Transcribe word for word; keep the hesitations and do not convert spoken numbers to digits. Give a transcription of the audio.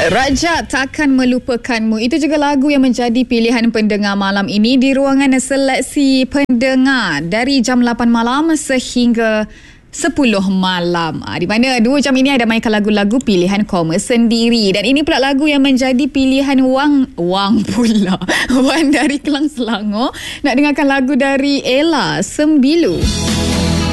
Raja Takkan Melupakanmu. Itu juga lagu yang menjadi pilihan pendengar malam ini di ruangan seleksi pendengar dari jam lapan malam sehingga sepuluh malam. Ha, di mana dua jam ini ada mainkan lagu-lagu pilihan koma sendiri. Dan ini pula lagu yang menjadi pilihan Wang Wang pula. Wan dari Kelang Selangor nak dengarkan lagu dari Ella Sembilu.